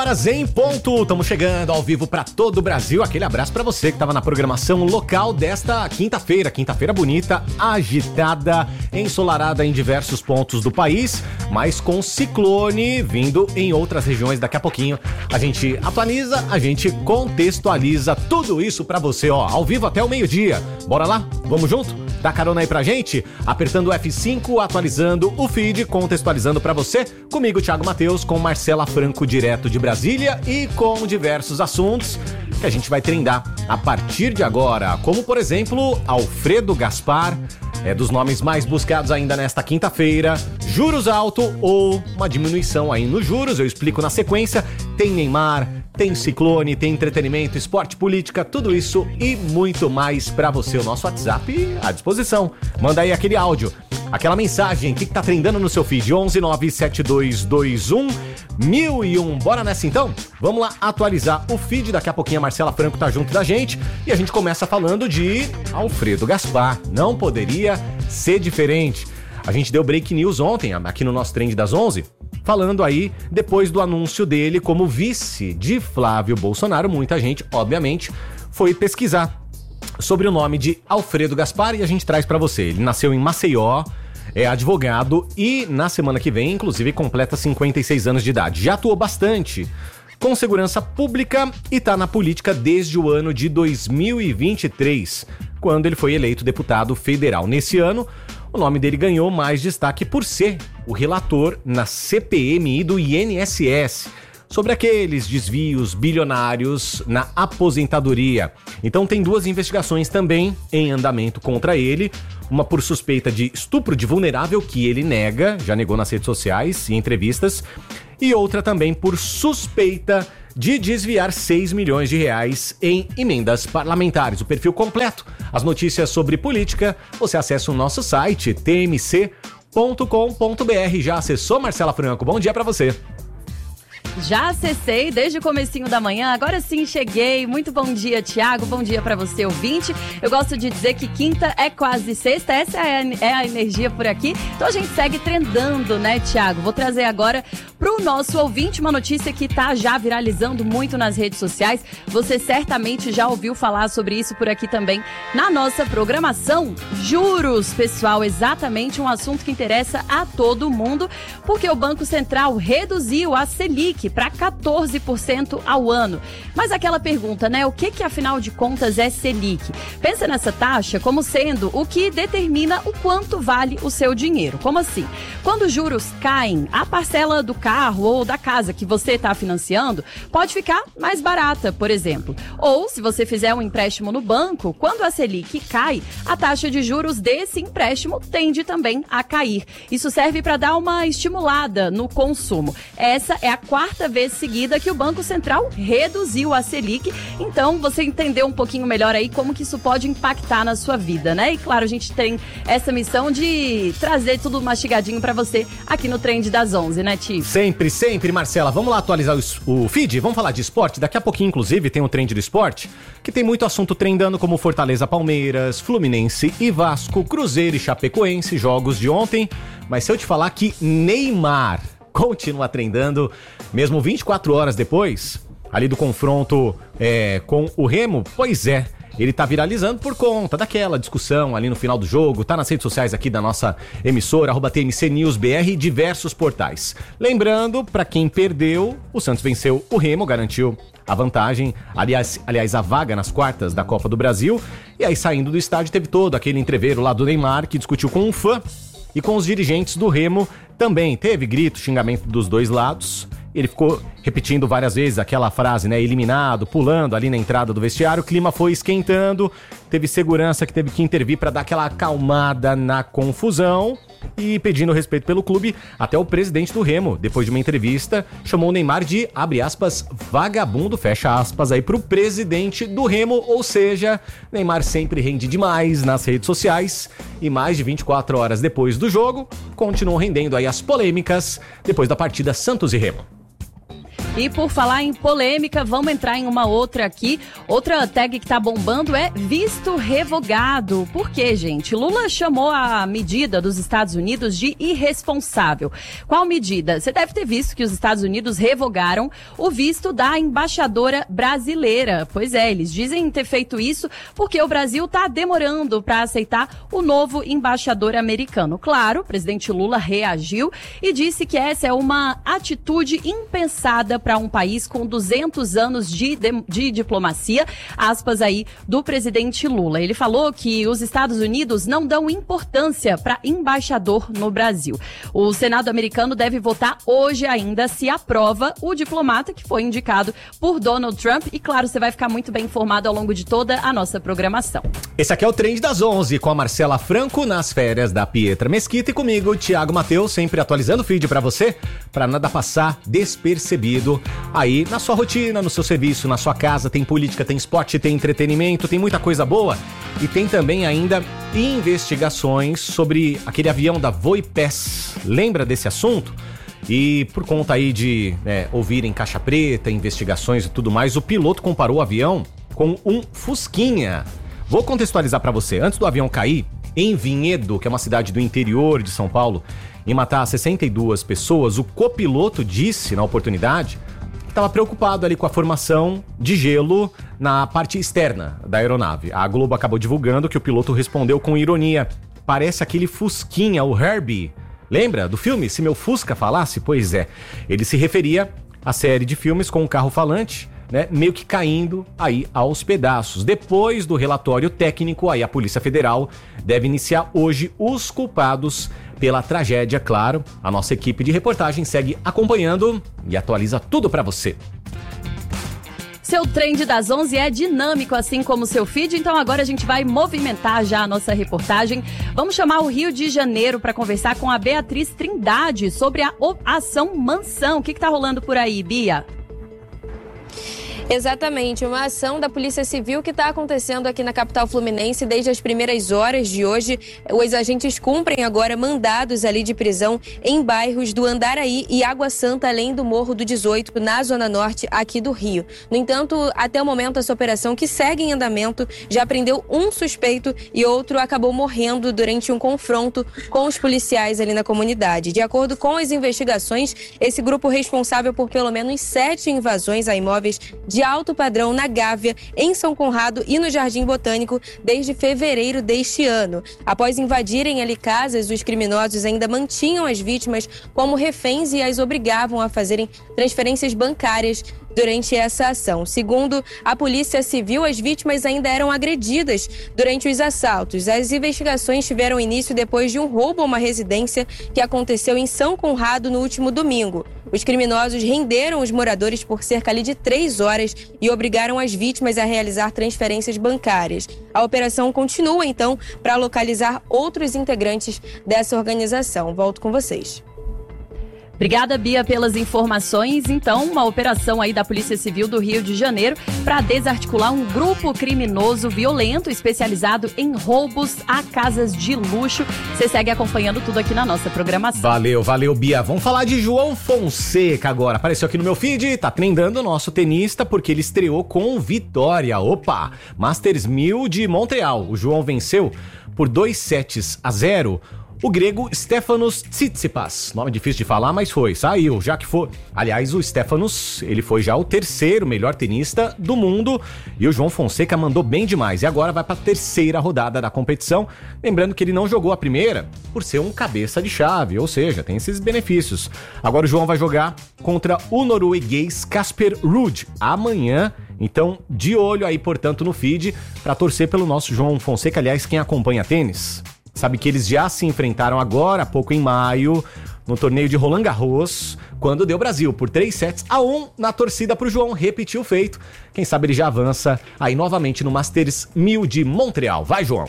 Horas em ponto, estamos chegando ao vivo para todo o Brasil. Aquele abraço para você que estava na programação local desta quinta-feira bonita, agitada, ensolarada em diversos pontos do país, mas com ciclone vindo em outras regiões. Daqui a pouquinho a gente atualiza, a gente contextualiza tudo isso para você, ó, ao vivo até o meio-dia. Bora lá? Vamos junto? Dá carona aí pra gente? Apertando o F5, atualizando o feed, contextualizando pra você. Comigo, Thiago Matheus, com Marcela Franco, direto de Brasília, e com diversos assuntos que a gente vai trendar a partir de agora. Como, por exemplo, Alfredo Gaspar, dos nomes mais buscados ainda nesta quinta-feira. Juros alto ou uma diminuição aí nos juros, eu explico na sequência. Tem Neymar, tem ciclone, tem entretenimento, esporte, política, tudo isso e muito mais pra você. O nosso WhatsApp à disposição. Manda aí aquele áudio, aquela mensagem, o que tá trendando no seu feed? 11972211001. Bora nessa então? Vamos lá atualizar o feed. Daqui a pouquinho a Marcela Franco tá junto da gente e a gente começa falando de Alfredo Gaspar. Não poderia ser diferente. A gente deu break news ontem, aqui no nosso Trend das 11, falando aí, depois do anúncio dele como vice de Flávio Bolsonaro. Muita gente, obviamente, foi pesquisar sobre o nome de Alfredo Gaspar e a gente traz pra você. Ele nasceu em Maceió, é advogado e na semana que vem, inclusive, completa 56 anos de idade. Já atuou bastante com segurança pública e tá na política desde o ano de 2023, quando ele foi eleito deputado federal. Nesse ano, o nome dele ganhou mais destaque por ser o relator na CPMI do INSS, sobre aqueles desvios bilionários na aposentadoria. Então tem duas investigações também em andamento contra ele, uma por suspeita de estupro de vulnerável, que ele nega, já negou nas redes sociais e em entrevistas, e outra também por suspeita de desviar 6 milhões de reais em emendas parlamentares. O perfil completo, as notícias sobre política, você acessa o nosso site tmc.com.br. Já acessou, Marcela Franco? Bom dia pra você. Já acessei desde o comecinho da manhã, agora sim cheguei. Muito bom dia, Thiago, bom dia pra você, ouvinte. Eu gosto de dizer que quinta é quase sexta, essa é a energia por aqui. Então a gente segue trendando, né, Thiago? Vou trazer agora pro nosso ouvinte uma notícia que tá já viralizando muito nas redes sociais. Você certamente já ouviu falar sobre isso por aqui também na nossa programação. Juros, pessoal, exatamente um assunto que interessa a todo mundo, porque o Banco Central reduziu a Selic para 14% ao ano. Mas aquela pergunta, né? O que afinal de contas é Selic? Pensa nessa taxa como sendo o que determina o quanto vale o seu dinheiro. Como assim? Quando os juros caem, a parcela do carro ou da casa que você está financiando pode ficar mais barata, por exemplo. Ou, se você fizer um empréstimo no banco, quando a Selic cai, a taxa de juros desse empréstimo tende também a cair. Isso serve para dar uma estimulada no consumo. Essa é a quarta vez seguida que o Banco Central reduziu a Selic. Então, você entendeu um pouquinho melhor aí como que isso pode impactar na sua vida, né? E claro, a gente tem essa missão de trazer tudo mastigadinho pra você aqui no Trend das 11, né, Ti? Sempre, Marcela. Vamos lá atualizar o feed? Vamos falar de esporte? Daqui a pouquinho, inclusive, tem o Trend do Esporte, que tem muito assunto trendando, como Fortaleza, Palmeiras, Fluminense e Vasco, Cruzeiro e Chapecoense, jogos de ontem. Mas se eu te falar que Neymar continua trendando, mesmo 24 horas depois, ali do confronto com o Remo, pois é, ele tá viralizando por conta daquela discussão ali no final do jogo, tá nas redes sociais aqui da nossa emissora, @TMCNewsBR e diversos portais. Lembrando, pra quem perdeu, o Santos venceu o Remo, garantiu a vantagem, aliás, a vaga nas quartas da Copa do Brasil, e aí saindo do estádio teve todo aquele entreveiro lá do Neymar, que discutiu com um fã e com os dirigentes do Remo também. Teve grito, xingamento dos dois lados. Ele ficou repetindo várias vezes aquela frase, né? Eliminado, pulando ali na entrada do vestiário. O clima foi esquentando. Teve segurança que teve que intervir para dar aquela acalmada na confusão. E pedindo respeito pelo clube, até o presidente do Remo, depois de uma entrevista, chamou o Neymar de, abre aspas, vagabundo, fecha aspas aí pro presidente do Remo. Ou seja, Neymar sempre rende demais nas redes sociais. E mais de 24 horas depois do jogo, continuam rendendo aí as polêmicas depois da partida Santos e Remo. E por falar em polêmica, vamos entrar em uma outra aqui. Outra tag que tá bombando é visto revogado. Por quê, gente? Lula chamou a medida dos Estados Unidos de irresponsável. Qual medida? Você deve ter visto que os Estados Unidos revogaram o visto da embaixadora brasileira. Pois é, eles dizem ter feito isso porque o Brasil tá demorando para aceitar o novo embaixador americano. Claro, o presidente Lula reagiu e disse que essa é uma atitude impensada para um país com 200 anos de diplomacia, aspas aí, do presidente Lula. Ele falou que os Estados Unidos não dão importância para embaixador no Brasil. O Senado americano deve votar hoje ainda se aprova o diplomata que foi indicado por Donald Trump. E claro, você vai ficar muito bem informado ao longo de toda a nossa programação. Esse aqui é o Trend das 11, com a Marcela Franco nas férias da Pietra Mesquita e comigo, Thiago Mateus, sempre atualizando o feed pra você, pra nada passar despercebido aí na sua rotina, no seu serviço, na sua casa. Tem política, tem esporte, tem entretenimento, tem muita coisa boa e tem também ainda investigações sobre aquele avião da Voipes. Lembra desse assunto? E por conta aí de ouvirem caixa preta, investigações e tudo mais, o piloto comparou o avião com um Fusquinha. Vou contextualizar pra você. Antes do avião cair, em Vinhedo, que é uma cidade do interior de São Paulo, e matar 62 pessoas, o copiloto disse na oportunidade que estava preocupado ali com a formação de gelo na parte externa da aeronave. A Globo acabou divulgando que o piloto respondeu com ironia: parece aquele Fusquinha, o Herbie. Lembra do filme Se Meu Fusca Falasse? Pois é, ele se referia à série de filmes com um carro falante, né, meio que caindo aí aos pedaços. Depois do relatório técnico, aí a Polícia Federal deve iniciar hoje os culpados pela tragédia, claro. A nossa equipe de reportagem segue acompanhando e atualiza tudo pra você. Seu Trend das 11 é dinâmico, assim como o seu feed, então agora a gente vai movimentar já a nossa reportagem. Vamos chamar o Rio de Janeiro para conversar com a Beatriz Trindade sobre a Ação Mansão. O que tá rolando por aí, Bia? Exatamente, uma ação da Polícia Civil que está acontecendo aqui na capital fluminense desde as primeiras horas de hoje. Os agentes cumprem agora mandados ali de prisão em bairros do Andaraí e Água Santa, além do Morro do 18, na Zona Norte aqui do Rio. No entanto, até o momento, essa operação, que segue em andamento, já prendeu um suspeito e outro acabou morrendo durante um confronto com os policiais ali na comunidade. De acordo com as investigações, esse grupo responsável por pelo menos 7 invasões a imóveis de alto padrão na Gávea, em São Conrado e no Jardim Botânico desde fevereiro deste ano. Após invadirem ali casas, os criminosos ainda mantinham as vítimas como reféns e as obrigavam a fazerem transferências bancárias durante essa ação. Segundo a Polícia Civil, as vítimas ainda eram agredidas durante os assaltos. As investigações tiveram início depois de um roubo a uma residência que aconteceu em São Conrado no último domingo. Os criminosos renderam os moradores por cerca de 3 horas e obrigaram as vítimas a realizar transferências bancárias. A operação continua, então, para localizar outros integrantes dessa organização. Volto com vocês. Obrigada, Bia, pelas informações. Então, uma operação aí da Polícia Civil do Rio de Janeiro para desarticular um grupo criminoso violento especializado em roubos a casas de luxo. Você segue acompanhando tudo aqui na nossa programação. Valeu, Bia. Vamos falar de João Fonseca agora. Apareceu aqui no meu feed, tá trendando o nosso tenista porque ele estreou com vitória. Opa! Masters 1000 de Montreal. O João venceu por 2-0 o grego Stefanos Tsitsipas. Nome difícil de falar, mas saiu, já que foi. Aliás, o Stefanos, ele foi já o terceiro melhor tenista do mundo e o João Fonseca mandou bem demais. E agora vai para a terceira rodada da competição. Lembrando que ele não jogou a primeira por ser um cabeça de chave, ou seja, tem esses benefícios. Agora o João vai jogar contra o norueguês Casper Ruud amanhã. Então, de olho aí, portanto, no feed para torcer pelo nosso João Fonseca. Aliás, quem acompanha tênis sabe que eles já se enfrentaram agora, há pouco em maio, no torneio de Roland Garros, quando deu Brasil por 3-1 na torcida pro João repetir o feito. Quem sabe ele já avança aí novamente no Masters 1000 de Montreal. Vai, João!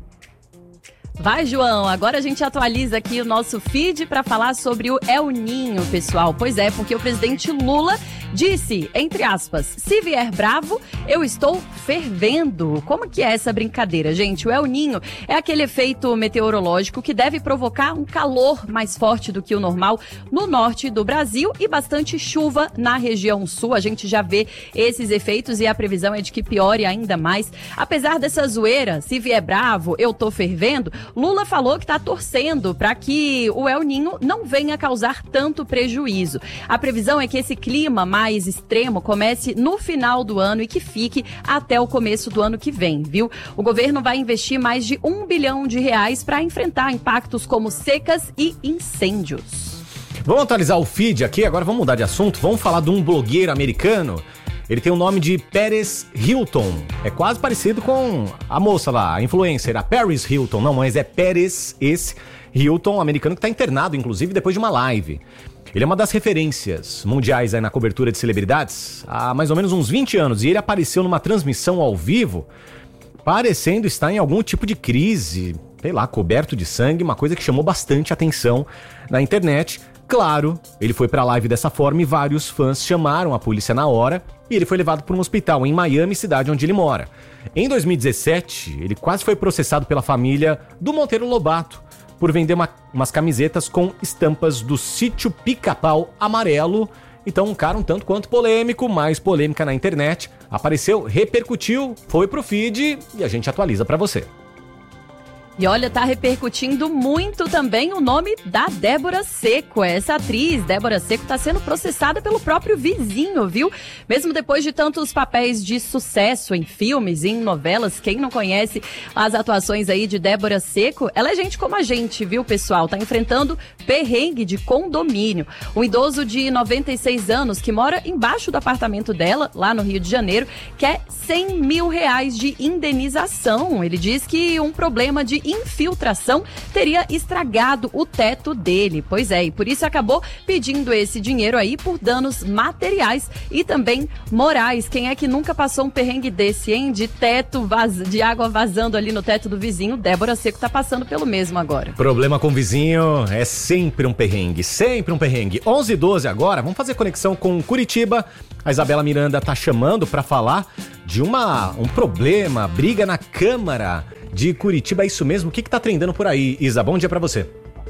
Vai, João. Agora a gente atualiza aqui o nosso feed para falar sobre o El Ninho, pessoal. Pois é, porque o presidente Lula disse, entre aspas, se vier bravo, eu estou fervendo. Como que é essa brincadeira, gente? O El Niño é aquele efeito meteorológico que deve provocar um calor mais forte do que o normal no norte do Brasil e bastante chuva na região sul. A gente já vê esses efeitos e a previsão é de que piore ainda mais. Apesar dessa zoeira, se vier bravo, eu tô fervendo, Lula falou que tá torcendo para que o El Niño não venha causar tanto prejuízo. A previsão é que esse clima mais extremo comece no final do ano e que fique até o começo do ano que vem, viu? O governo vai investir mais de R$1 bilhão para enfrentar impactos como secas e incêndios. Vamos atualizar o feed aqui, agora vamos mudar de assunto, vamos falar de um blogueiro americano. Ele tem o nome de Paris Hilton, é quase parecido com a moça lá, a influencer, a Paris Hilton, não, mas é Paris Hilton, americano que está internado, inclusive, depois de uma live. Ele é uma das referências mundiais aí na cobertura de celebridades há mais ou menos uns 20 anos e ele apareceu numa transmissão ao vivo parecendo estar em algum tipo de crise, sei lá, coberto de sangue, uma coisa que chamou bastante atenção na internet. Claro, ele foi pra live dessa forma e vários fãs chamaram a polícia na hora e ele foi levado para um hospital em Miami, cidade onde ele mora. Em 2017, ele quase foi processado pela família do Monteiro Lobato por vender umas camisetas com estampas do Sítio Pica-Pau Amarelo. Então, um cara um tanto quanto polêmico, mais polêmica na internet, apareceu, repercutiu, foi pro feed e a gente atualiza pra você. E olha, tá repercutindo muito também o nome da Débora Seco. Essa atriz, Débora Seco, tá sendo processada pelo próprio vizinho, viu? Mesmo depois de tantos papéis de sucesso em filmes e em novelas, quem não conhece as atuações aí de Débora Seco, ela é gente como a gente, viu, pessoal? Tá enfrentando perrengue de condomínio. Um idoso de 96 anos que mora embaixo do apartamento dela, lá no Rio de Janeiro, quer R$100 mil de indenização. Ele diz que um problema de infiltração teria estragado o teto dele. Pois é, e por isso acabou pedindo esse dinheiro aí por danos materiais e também morais. Quem é que nunca passou um perrengue desse, hein? De teto, de água vazando ali no teto do vizinho. Débora Seco tá passando pelo mesmo agora. Problema com o vizinho é sempre um perrengue, sempre um perrengue. 11h12 agora, vamos fazer conexão com Curitiba. A Isabela Miranda tá chamando para falar de um problema, briga na Câmara de Curitiba. É isso mesmo? O que tá trendando por aí, Isa? Bom dia pra você.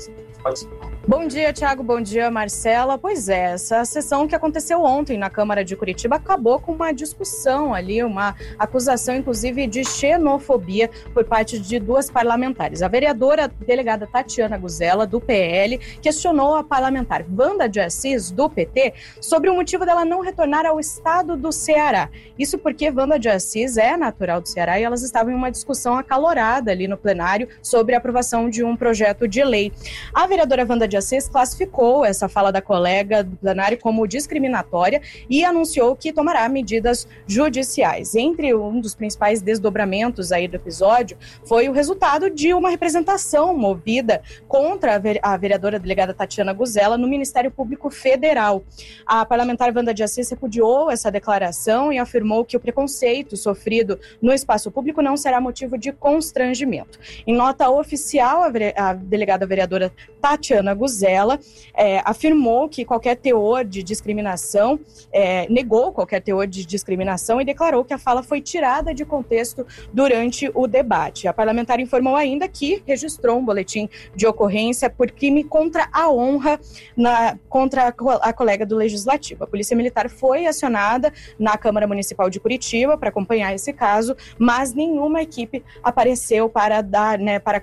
Bom dia, Thiago. Bom dia, Marcela. Pois é, essa sessão que aconteceu ontem na Câmara de Curitiba acabou com uma discussão ali, uma acusação, inclusive, de xenofobia por parte de duas parlamentares. A vereadora delegada Tatiana Guzella, do PL, questionou a parlamentar Wanda de Assis, do PT, sobre o motivo dela não retornar ao estado do Ceará. Isso porque Wanda de Assis é natural do Ceará e elas estavam em uma discussão acalorada ali no plenário sobre a aprovação de um projeto de lei. A vereadora Wanda de Assis classificou essa fala da colega do plenário como discriminatória e anunciou que tomará medidas judiciais. Entre um dos principais desdobramentos aí do episódio foi o resultado de uma representação movida contra a vereadora delegada Tatiana Guzella no Ministério Público Federal. A parlamentar Wanda de Assis repudiou essa declaração e afirmou que o preconceito sofrido no espaço público não será motivo de constrangimento. Em nota oficial, a delegada vereadora Tatiana Guzella afirmou que qualquer teor de discriminação, negou qualquer teor de discriminação e declarou que a fala foi tirada de contexto durante o debate. A parlamentar informou ainda que registrou um boletim de ocorrência por crime contra a honra contra a colega do Legislativo. A Polícia Militar foi acionada na Câmara Municipal de Curitiba para acompanhar esse caso, mas nenhuma equipe apareceu para dar, para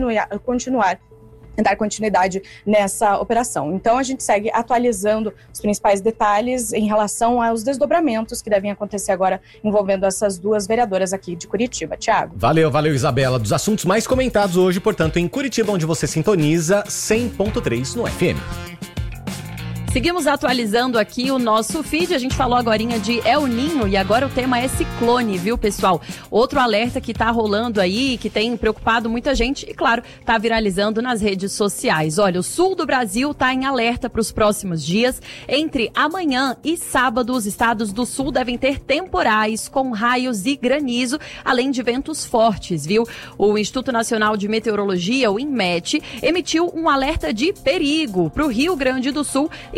dar continuidade nessa operação. Então, a gente segue atualizando os principais detalhes em relação aos desdobramentos que devem acontecer agora envolvendo essas duas vereadoras aqui de Curitiba. Thiago. Valeu, Isabela. Dos assuntos mais comentados hoje, portanto, em Curitiba, onde você sintoniza 100.3 no FM. Seguimos atualizando aqui o nosso feed. A gente falou agorinha de El Niño e agora o tema é ciclone, viu, pessoal? Outro alerta que tá rolando aí, que tem preocupado muita gente e, claro, tá viralizando nas redes sociais. Olha, o sul do Brasil tá em alerta para os próximos dias. Entre amanhã e sábado, os estados do sul devem ter temporais com raios e granizo, além de ventos fortes, viu? O Instituto Nacional de Meteorologia, o INMET, emitiu um alerta de perigo para o Rio Grande do Sul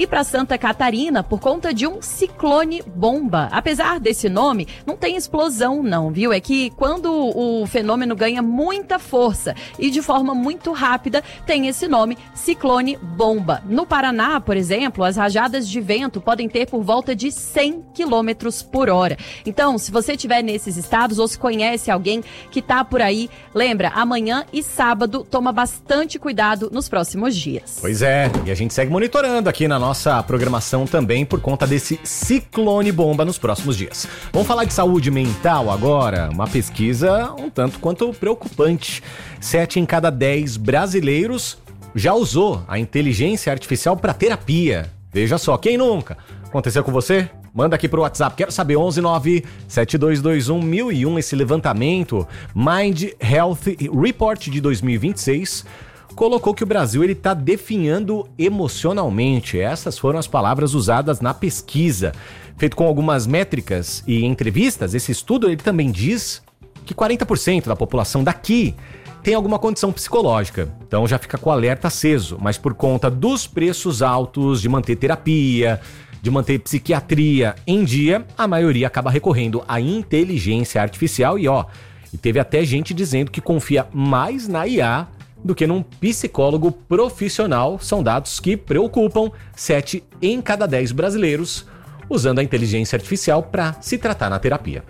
E para Santa Catarina, por conta de um ciclone bomba. Apesar desse nome, não tem explosão não, viu? É que quando o fenômeno ganha muita força e de forma muito rápida, tem esse nome, ciclone bomba. No Paraná, por exemplo, as rajadas de vento podem ter por volta de 100 km por hora. Então, se você estiver nesses estados ou se conhece alguém que está por aí, lembra, amanhã e sábado, toma bastante cuidado nos próximos dias. Pois é, e a gente segue monitorando aqui na nossa programação também por conta desse ciclone bomba nos próximos dias. Vamos falar de saúde mental agora? Uma pesquisa um tanto quanto preocupante. 7 em cada 10 brasileiros já usou a inteligência artificial para terapia. Veja só, quem nunca? Aconteceu com você? Manda aqui pro WhatsApp, quero saber, 119-7221-1001, esse levantamento Mind Health Report de 2026 colocou que o Brasil ele tá definhando emocionalmente. Essas foram as palavras usadas na pesquisa. Feito com algumas métricas e entrevistas, esse estudo ele também diz que 40% da população daqui tem alguma condição psicológica. Então já fica com o alerta aceso, mas por conta dos preços altos de manter terapia, de manter psiquiatria em dia, a maioria acaba recorrendo à inteligência artificial e teve até gente dizendo que confia mais na IA do que num psicólogo profissional. São dados que preocupam 7 em cada 10 brasileiros usando a inteligência artificial para se tratar na terapia.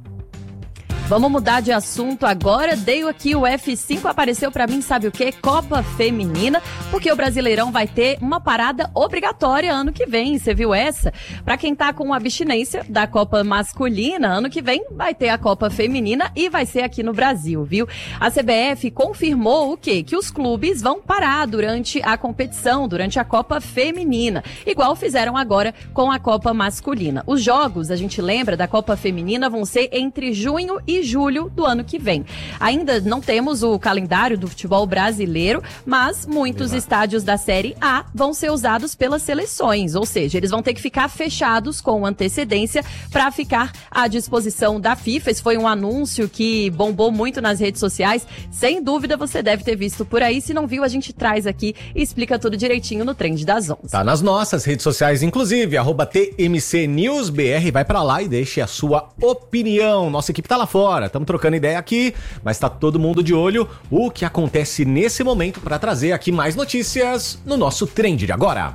Vamos mudar de assunto agora. Dei aqui o F5, apareceu pra mim, sabe o quê? Copa Feminina, porque o Brasileirão vai ter uma parada obrigatória ano que vem. Você viu essa? Pra quem tá com abstinência da Copa Masculina, ano que vem vai ter a Copa Feminina e vai ser aqui no Brasil, viu? A CBF confirmou o quê? Que os clubes vão parar durante a competição, durante a Copa Feminina, igual fizeram agora com a Copa Masculina. Os jogos, a gente lembra, da Copa Feminina vão ser entre junho e julho do ano que vem. Ainda não temos o calendário do futebol brasileiro, mas muitos estádios da Série A vão ser usados pelas seleções, ou seja, eles vão ter que ficar fechados com antecedência para ficar à disposição da FIFA. Esse foi um anúncio que bombou muito nas redes sociais, sem dúvida você deve ter visto por aí. Se não viu, a gente traz aqui e explica tudo direitinho no Trend das 11. Tá nas nossas redes sociais, inclusive, @TMCNewsBR, vai pra lá e deixe a sua opinião. Nossa equipe tá lá fora. Estamos trocando ideia aqui, mas tá todo mundo de olho o que acontece nesse momento para trazer aqui mais notícias no nosso Trend de agora.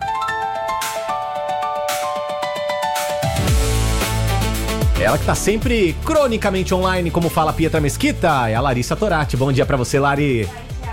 Ela que tá sempre cronicamente online, como fala Pietra Mesquita, é a Larissa Torati. Bom dia para você, Lari.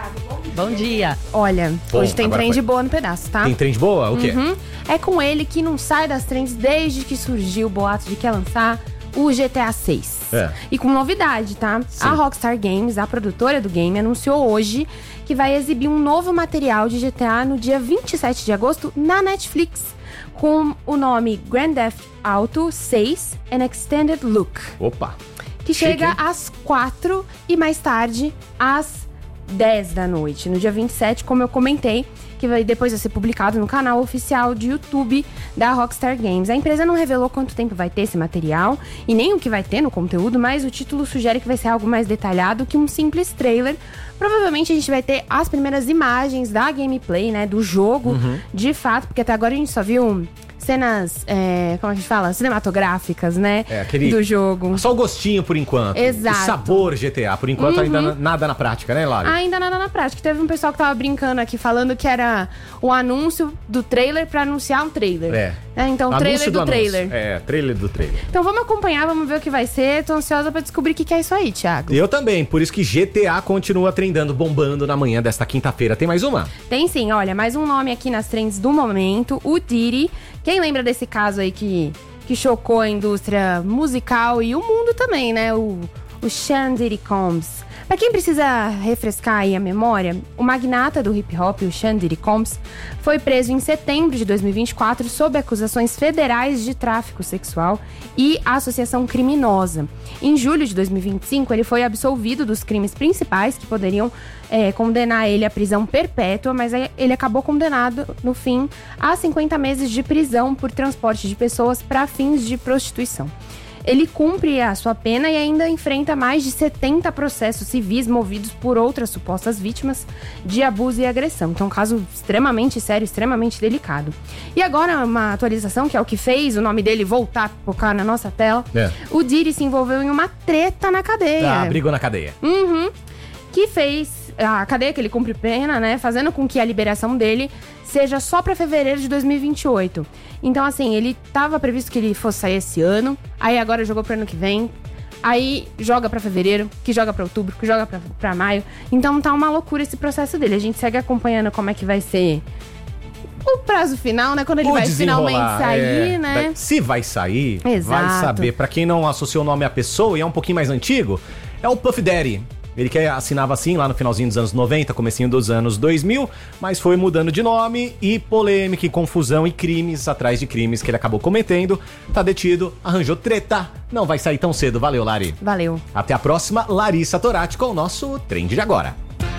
Bom dia. Olha, hoje tem trend boa no pedaço, tá? Tem trend boa? O quê? É com ele que não sai das trends desde que surgiu o boato de que ia lançar o GTA 6. E com novidade, tá? Sim. A Rockstar Games, a produtora do game, anunciou hoje que vai exibir um novo material de GTA no dia 27 de agosto na Netflix, com o nome Grand Theft Auto 6 An Extended Look. Opa! Que chega às 4 e mais tarde às 10 da noite. No dia 27, como eu comentei, que vai depois vai ser publicado no canal oficial de YouTube da Rockstar Games. A empresa não revelou quanto tempo vai ter esse material e nem o que vai ter no conteúdo, mas o título sugere que vai ser algo mais detalhado que um simples trailer. Provavelmente a gente vai ter as primeiras imagens da gameplay, né, do jogo, de fato, porque até agora a gente só viu cenas, como a gente fala, cinematográficas, né, do jogo. Só o gostinho por enquanto. Exato. O sabor GTA, por enquanto ainda nada na prática, né, Lari? Ainda nada na prática. Teve um pessoal que tava brincando aqui, falando que era o anúncio do trailer pra anunciar um trailer. Então, trailer do trailer. Trailer do trailer. Então vamos acompanhar, vamos ver o que vai ser. Tô ansiosa pra descobrir o que é isso aí, Thiago. Eu também, por isso que GTA continua trendando, bombando na manhã desta quinta-feira. Tem mais uma? Tem sim, olha, mais um nome aqui nas trends do momento, o Diddy. Quem lembra desse caso aí que chocou a indústria musical e o mundo também, né? O Sean Diddy Combs. Pra quem precisa refrescar aí a memória, o magnata do hip-hop, o Sean Diddy Combs, foi preso em setembro de 2024 sob acusações federais de tráfico sexual e associação criminosa. Em julho de 2025, ele foi absolvido dos crimes principais que poderiam condenar ele à prisão perpétua, mas ele acabou condenado, no fim, a 50 meses de prisão por transporte de pessoas para fins de prostituição. ele cumpre a sua pena e ainda enfrenta mais de 70 processos civis movidos por outras supostas vítimas de abuso e agressão. Então, um caso extremamente sério, extremamente delicado. E agora, uma atualização, que é o que fez o nome dele voltar a pipocar na nossa tela. O Diddy se envolveu em uma treta na cadeia. Brigou na cadeia. Que fez a cadeia que ele cumpre pena, né? Fazendo com que a liberação dele seja só pra fevereiro de 2028. Então, assim, ele tava previsto que ele fosse sair esse ano. Aí agora jogou pro ano que vem. Aí joga pra fevereiro, que joga pra outubro, que joga pra maio. Então tá uma loucura esse processo dele. A gente segue acompanhando como é que vai ser o prazo final, né? Quando ele vai finalmente sair, né? Se vai sair, Exato. vai saber. Pra quem não associou o nome à pessoa e é um pouquinho mais antigo, é o Puff Daddy. Ele que assinava assim lá no finalzinho dos anos 90, comecinho dos anos 2000, mas foi mudando de nome e polêmica e confusão e crimes atrás de crimes que ele acabou cometendo. Tá detido, arranjou treta, não vai sair tão cedo. Valeu, Lari. Valeu. Até a próxima, Larissa Torati com o nosso Trend de Agora.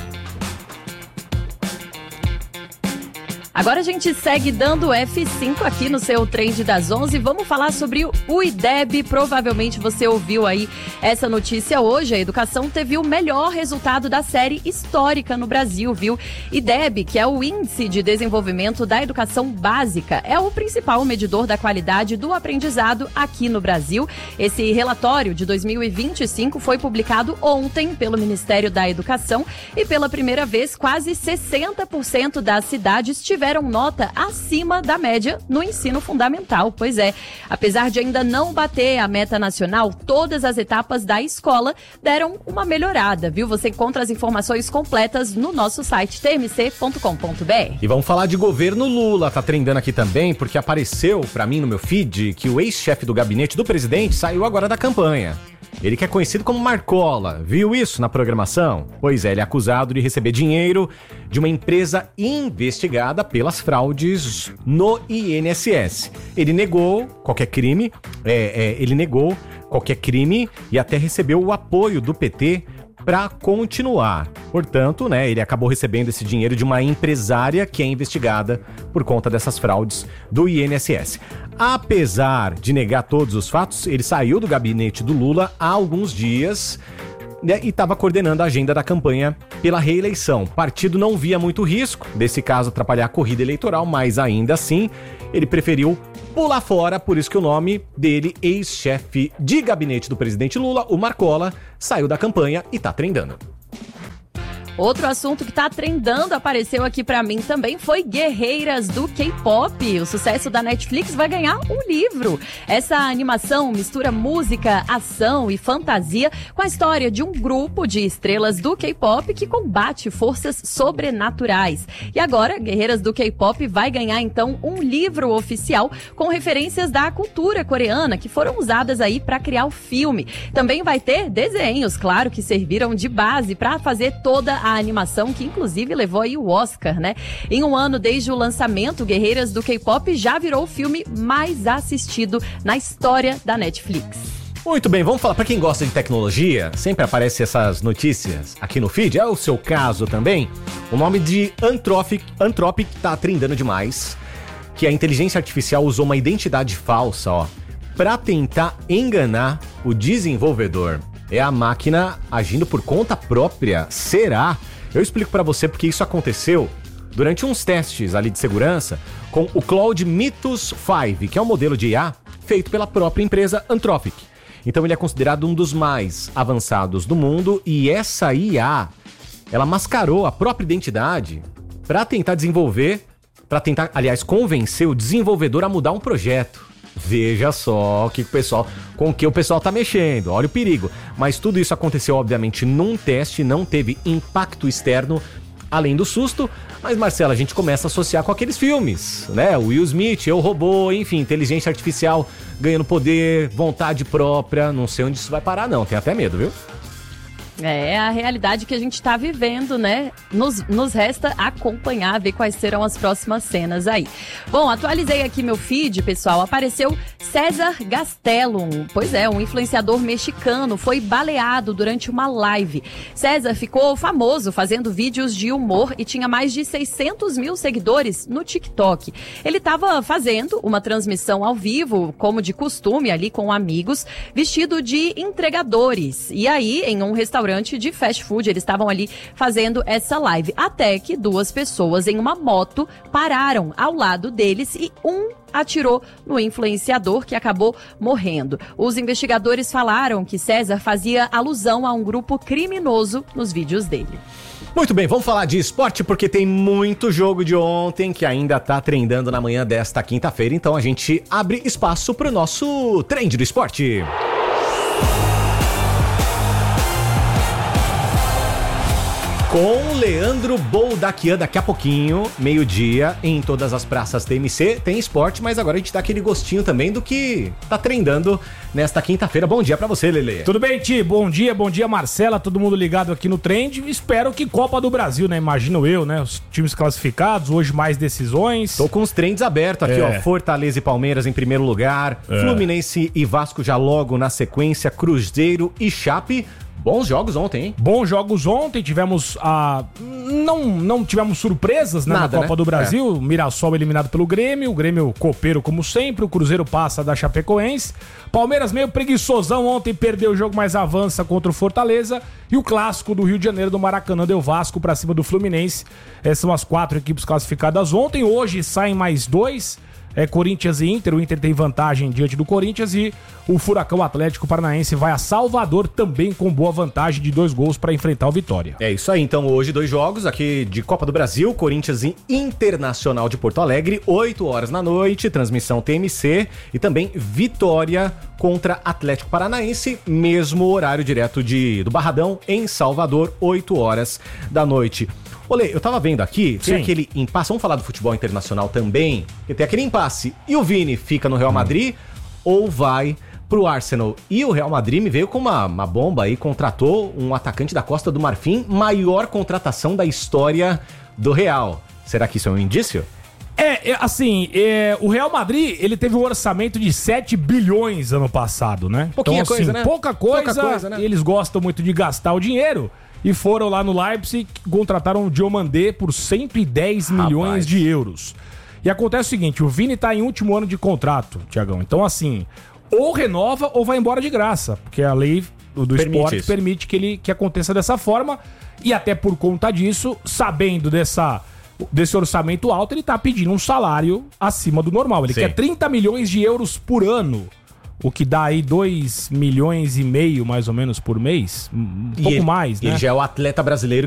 Agora a gente segue dando F5 aqui no seu Trend das 11. Vamos falar sobre o IDEB. Provavelmente você ouviu aí essa notícia hoje. A educação teve o melhor resultado da série histórica no Brasil, viu? IDEB, que é o Índice de Desenvolvimento da Educação Básica, é o principal medidor da qualidade do aprendizado aqui no Brasil. Esse relatório de 2025 foi publicado ontem pelo Ministério da Educação e pela primeira vez quase 60% das cidades tiveram nota acima da média no ensino fundamental. Pois é, apesar de ainda não bater a meta nacional, todas as etapas da escola deram uma melhorada, viu? Você encontra as informações completas no nosso site tmc.com.br. E vamos falar de governo Lula, tá trendando aqui também, porque apareceu pra mim no meu feed que o ex-chefe do gabinete do presidente saiu agora da campanha. Ele que é conhecido como Marcola, viu isso na programação? Pois é, ele é acusado de receber dinheiro de uma empresa investigada pelas fraudes no INSS. Ele negou qualquer crime, e até recebeu o apoio do PT para continuar. Portanto, né, ele acabou recebendo esse dinheiro de uma empresária que é investigada por conta dessas fraudes do INSS. Apesar de negar todos os fatos, ele saiu do gabinete do Lula há alguns dias, né, e estava coordenando a agenda da campanha pela reeleição. O partido não via muito risco desse caso atrapalhar a corrida eleitoral, mas ainda assim ele preferiu pular fora, por isso que o nome dele, ex-chefe de gabinete do presidente Lula, o Marcola, saiu da campanha e tá trendando. Outro assunto que tá trendando, apareceu aqui pra mim também, foi Guerreiras do K-Pop. O sucesso da Netflix vai ganhar um livro. Essa animação mistura música, ação e fantasia com a história de um grupo de estrelas do K-Pop que combate forças sobrenaturais. E agora, Guerreiras do K-Pop vai ganhar então um livro oficial com referências da cultura coreana que foram usadas aí pra criar o filme. Também vai ter desenhos, claro, que serviram de base pra fazer toda a animação, que inclusive levou aí o Oscar, né? Em um ano desde o lançamento, Guerreiras do K-Pop já virou o filme mais assistido na história da Netflix. Muito bem, vamos falar para quem gosta de tecnologia, sempre aparecem essas notícias aqui no feed, é o seu caso também. O nome de Anthropic tá trendando demais, que a inteligência artificial usou uma identidade falsa, para tentar enganar o desenvolvedor. É a máquina agindo por conta própria? Será? Eu explico pra você porque isso aconteceu durante uns testes ali de segurança com o Claude Mythos 5, que é um modelo de IA feito pela própria empresa Anthropic. Então ele é considerado um dos mais avançados do mundo e essa IA, ela mascarou a própria identidade pra tentar convencer o desenvolvedor a mudar um projeto. Veja só com que o pessoal tá mexendo, olha o perigo. Mas tudo isso aconteceu, obviamente, num teste, não teve impacto externo, além do susto. Mas, Marcela, a gente começa a associar com aqueles filmes, né? O Will Smith, Eu, Robô, enfim, inteligência artificial ganhando poder, vontade própria. Não sei onde isso vai parar, não. Tenho até medo, viu? É a realidade que a gente tá vivendo, né? Nos resta acompanhar, ver quais serão as próximas cenas aí. Bom, atualizei aqui meu feed, pessoal. Apareceu César Gastelum. Pois é, um influenciador mexicano foi baleado durante uma live. César ficou famoso fazendo vídeos de humor e tinha mais de 600 mil seguidores no TikTok. Ele estava fazendo uma transmissão ao vivo, como de costume, ali com amigos, vestido de entregadores. E aí, em um restaurante de fast food, eles estavam ali fazendo essa live. Até que duas pessoas em uma moto pararam ao lado deles e atirou no influenciador, que acabou morrendo. Os investigadores falaram que César fazia alusão a um grupo criminoso nos vídeos dele. Muito bem, vamos falar de esporte porque tem muito jogo de ontem que ainda tá trendando na manhã desta quinta-feira, então a gente abre espaço pro nosso Trend do Esporte. Com Leandro Boldaquian, daqui a pouquinho, meio-dia, em todas as praças TMC, tem esporte, mas agora a gente dá aquele gostinho também do que tá trendando nesta quinta-feira. Bom dia pra você, Lelê. Tudo bem, Ti? Bom dia, Marcela, todo mundo ligado aqui no Trend. Espero que Copa do Brasil, né? Imagino eu, né? Os times classificados, hoje mais decisões. Tô com os trends abertos aqui, ó. Fortaleza e Palmeiras em primeiro lugar, Fluminense e Vasco já logo na sequência, Cruzeiro e Chape. Bons jogos ontem, hein? Bons jogos ontem, tivemos não tivemos surpresas, né, na Copa do Brasil. Mirassol eliminado pelo Grêmio, o Grêmio copeiro como sempre, o Cruzeiro passa da Chapecoense. Palmeiras meio preguiçosão ontem, perdeu o jogo, mas avança contra o Fortaleza. E o clássico do Rio de Janeiro, do Maracanã, deu Vasco pra cima do Fluminense. Essas são as 4 equipes classificadas ontem. Hoje saem mais 2. Corinthians e Inter, o Inter tem vantagem diante do Corinthians e o Furacão Atlético Paranaense vai a Salvador também com boa vantagem de 2 gols para enfrentar o Vitória. É isso aí, então hoje 2 jogos aqui de Copa do Brasil, Corinthians e Internacional de Porto Alegre, 8 horas da noite, transmissão TMC e também Vitória contra Atlético Paranaense, mesmo horário direto do Barradão em Salvador, 8 horas da noite. Olê, eu tava vendo aqui, tem aquele impasse, vamos falar do futebol internacional também, que tem aquele impasse, e o Vini fica no Real Madrid ou vai pro Arsenal? E o Real Madrid me veio com uma bomba aí, contratou um atacante da Costa do Marfim, maior contratação da história do Real. Será que isso é um indício? O Real Madrid, ele teve um orçamento de 7 bilhões ano passado, né? Pouquinha coisa, né? Pouca coisa, né? Eles gostam muito de gastar o dinheiro. E foram lá no Leipzig, contrataram o Diomandé por 110 milhões de euros. E acontece o seguinte, o Vini tá em último ano de contrato, Tiagão. Então, assim, ou renova ou vai embora de graça. Porque a lei do esporte permite que aconteça dessa forma. E até por conta disso, sabendo desse orçamento alto, ele tá pedindo um salário acima do normal. Ele quer 30 milhões de euros por ano. O que dá aí 2,5 milhões mais ou menos por mês. Um pouco mais, né? Ele já é o atleta brasileiro